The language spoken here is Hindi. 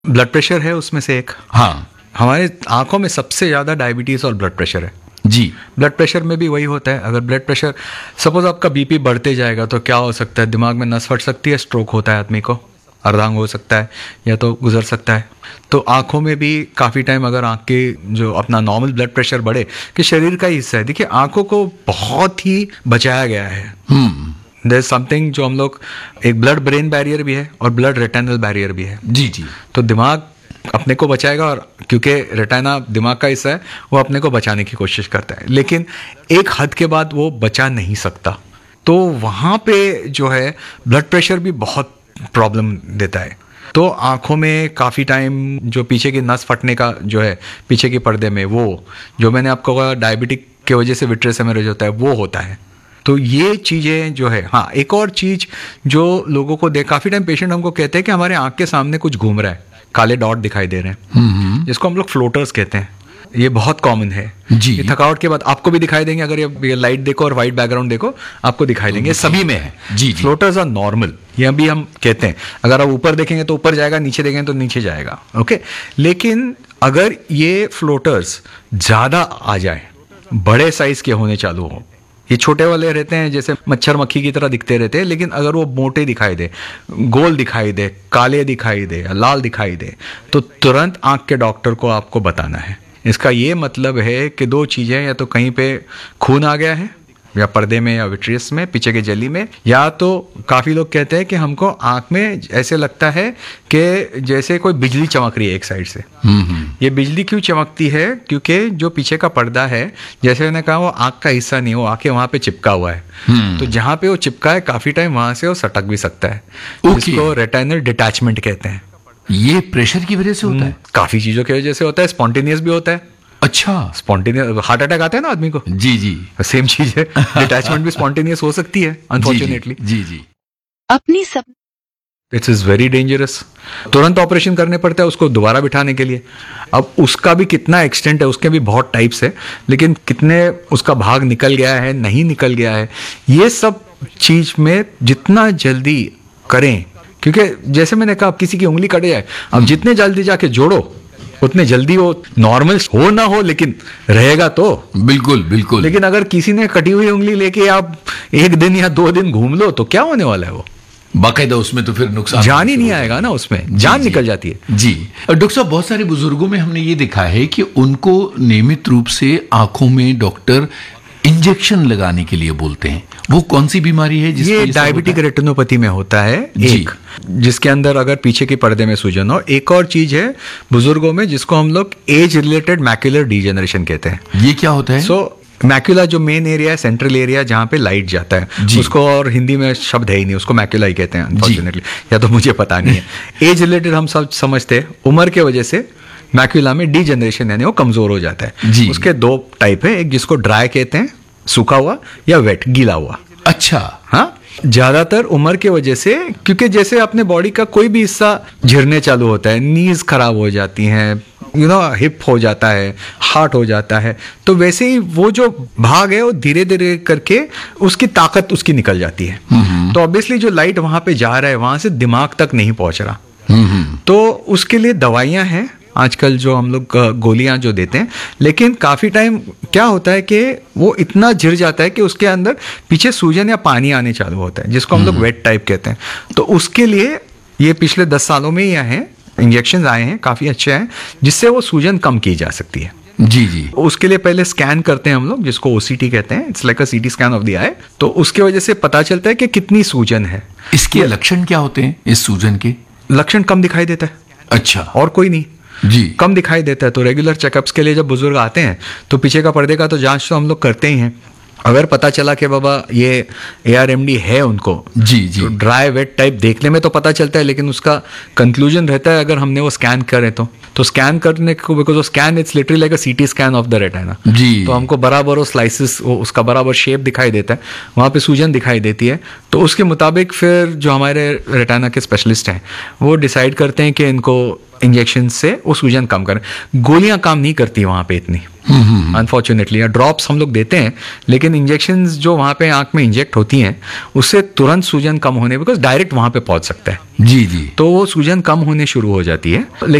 ब्लड प्रेशर है उसमें से एक। हाँ हमारे आंखों में सबसे ज़्यादा डायबिटीज़ और ब्लड प्रेशर है। जी। ब्लड प्रेशर में भी वही होता है। अगर ब्लड प्रेशर सपोज आपका बीपी बढ़ते जाएगा तो क्या हो सकता है, दिमाग में नस फट सकती है, स्ट्रोक होता है आदमी को, अर्धांग हो सकता है या तो गुजर सकता है। तो आंखों में भी काफ़ी टाइम अगर आंख के जो अपना नॉर्मल ब्लड प्रेशर बढ़े, कि शरीर का ही हिस्सा है। देखिए आंखों को बहुत ही बचाया गया है। देयर इज समथिंग जो हम लोग, एक ब्लड ब्रेन बैरियर भी है और ब्लड रेटिनल बैरियर भी है। जी जी। तो दिमाग अपने को बचाएगा, और क्योंकि रेटिना दिमाग का हिस्सा है, वो अपने को बचाने की कोशिश करता है, लेकिन एक हद के बाद वो बचा नहीं सकता। तो वहाँ पे जो है ब्लड प्रेशर भी बहुत प्रॉब्लम देता है। तो आंखों में काफ़ी टाइम जो पीछे की नस फटने का जो है, पीछे के पर्दे में, वो जो मैंने आपको कहा डायबिटिक की वजह से विट्रियस हेमरेज होता है, वो होता है। तो ये चीज़ें जो है। हाँ, एक और चीज़ जो लोगों को काफ़ी टाइम पेशेंट हमको कहते हैं कि हमारे आंख के सामने कुछ घूम रहा है, काले डॉट दिखाई दे रहे हैं, जिसको हम लोग फ्लोटर्स कहते हैं। ये बहुत कॉमन है जी। ये थकावट के बाद आपको भी दिखाई देंगे, अगर ये लाइट देखो और वाइट बैकग्राउंड देखो आपको दिखाई देंगे, सभी में है। जी। फ्लोटर्स आर नॉर्मल, ये अभी हम कहते हैं। अगर आप ऊपर देखेंगे तो ऊपर जाएगा, नीचे देखेंगे तो नीचे जाएगा, ओके। लेकिन अगर ये फ्लोटर्स ज़्यादा आ जाए, बड़े साइज के होने चालू हो, ये छोटे वाले रहते हैं जैसे मच्छर मक्खी की तरह दिखते रहते हैं, लेकिन अगर वो मोटे दिखाई दे, गोल दिखाई दे, काले दिखाई दे, लाल दिखाई दे, तो तुरंत आंख के डॉक्टर को आपको बताना है। इसका ये मतलब है कि दो चीज़ें, या तो कहीं पे खून आ गया है, या पर्दे में, या विट्रियस में, पीछे के जली में, या तो काफ़ी लोग कहते हैं कि हमको आंख में ऐसे लगता है कि जैसे कोई बिजली चमक रही है एक साइड से। ये बिजली क्यों चमकती है? क्योंकि जो पीछे का पर्दा है, जैसे मैंने कहा, वो आंख का हिस्सा नहीं, वो आके वहाँ पे चिपका हुआ है। तो जहाँ पे वो चिपका है काफ़ी टाइम वहाँ से वो सटक भी सकता है, जिसको रेटिनल डिटैचमेंट कहते हैं। ये प्रेशर की वजह से होता है? काफ़ी चीज़ों की वजह से होता है। स्पॉन्टेनियस भी होता है। अच्छा, स्पॉन्टेनियस हार्ट अटैक आता है ना आदमी को। जी जी, सेम चीज है। डिटैचमेंट भी स्पॉन्टेनियस हो सकती है, अनफॉर्चुनेटली। जी जी। अपनी सब इट्स इज वेरी डेंजरस। तुरंत ऑपरेशन करने पड़ता है उसको दोबारा बिठाने के लिए। अब उसका भी कितना एक्सटेंट है, उसके भी बहुत टाइप्स है, लेकिन कितने उसका भाग निकल गया है, नहीं निकल गया है, ये सब चीज में जितना जल्दी करें, क्योंकि जैसे मैंने कहा, किसी की उंगली कट जाए, अब जितने जल्दी जाके जोड़ो उतने जल्दी वो नॉर्मल हो ना हो, लेकिन रहेगा तो। बिल्कुल बिल्कुल। लेकिन अगर किसी ने कटी हुई उंगली लेके आप एक दिन या 2 दिन घूम लो तो क्या होने वाला है? वो बाकायदा उसमें तो फिर नुकसान, जान ही नहीं आएगा ना, उसमें जान निकल जाती है। जी। डॉक्टर साहब, बहुत सारे बुजुर्गों में हमने ये देखा है कि उनको नियमित रूप से आंखों में डॉक्टर इंजेक्शन लगाने के लिए बोलते हैं। वो कौन सी बीमारी है जिसमें ये डायबिटिक रेटिनोपैथी में होता है एक, जिसके अंदर अगर पीछे के पर्दे में सूजन हो। एक और चीज है बुजुर्गों में जिसको हम लोग एज रिलेटेड मैक्युलर डीजेनरेशन कहते हैं। ये क्या होता है? मैक्युला जो मेन एरिया है, सेंट्रल एरिया जहाँ पे लाइट जाता है, उसको, और हिंदी में शब्द है ही नहीं, उसको मैक्युला ही कहते हैं अनफॉर्चुनेटली, या तो मुझे पता नहीं है। एज रिलेटेड हम सब समझते हैं, उम्र के वजह से मैक्युला में डीजेनरेशन यानी वो कमजोर हो जाता है। उसके 2 टाइप है, एक जिसको ड्राई कहते हैं, सूखा हुआ, या वेट, गीला हुआ। अच्छा। हाँ, ज्यादातर उम्र के वजह से, क्योंकि जैसे अपने बॉडी का कोई भी हिस्सा झिरने चालू होता है, नीज खराब हो जाती हैं, हिप हो जाता है, हार्ट हो जाता है, तो वैसे ही वो जो भाग है वो धीरे धीरे करके उसकी ताकत उसकी निकल जाती है। तो ऑब्वियसली जो लाइट वहां पे जा रहा है वहां से दिमाग तक नहीं पहुंच रहा। तो उसके लिए दवाइयां हैं आजकल, जो हम लोग गोलियां जो देते हैं, लेकिन काफ़ी टाइम क्या होता है कि वो इतना झिर जाता है कि उसके अंदर पीछे सूजन या पानी आने चालू होता है, जिसको हम लोग वेट टाइप कहते हैं। तो उसके लिए ये पिछले 10 सालों में ही आए हैं, इंजेक्शन आए हैं, काफ़ी अच्छे हैं, जिससे वो सूजन कम की जा सकती है। जी जी। उसके लिए पहले स्कैन करते हैं हम लोग, जिसको ओसीटी कहते हैं, it's like a CT scan of the आई। तो उसके वजह से पता चलता है कि कितनी सूजन है। इसके लक्षण क्या होते हैं इस सूजन के? लक्षण कम दिखाई देता है। अच्छा, और कोई नहीं जी, कम दिखाई देता है। तो रेगुलर चेकअप्स के लिए जब बुजुर्ग आते हैं तो पीछे का पर्दे का तो जांच तो हम लोग करते ही हैं। अगर पता चला कि बाबा ये ARMD है उनको, जी जी, तो ड्राई वेट टाइप देखने में तो पता चलता है, लेकिन उसका कंक्लूजन रहता है अगर हमने वो स्कैन करें तो स्कैन करने को, बिकॉज वो scan it's literally like a CT scan of the retina. जी। तो हमको बराबर वो स्लाइसिस, उसका बराबर शेप दिखाई देता है, वहाँ पे सूजन दिखाई देती है। तो उसके मुताबिक फिर जो हमारे रेटिना के स्पेशलिस्ट हैं वो डिसाइड करते हैं कि इनको इंजेक्शन से वो सूजन कम करें। गोलियां काम नहीं करती वहाँ पे इतनी। अनफॉर्चुनेटली। ड्रॉप्स हम लोग देते हैं, लेकिन इंजेक्शंस जो वहाँ पे आंख में इंजेक्ट होती हैं उससे तुरंत सूजन कम होने, बिकॉज डायरेक्ट वहाँ पे पहुँच सकता है, जी जी। तो वो सूजन कम होने शुरू हो जाती है।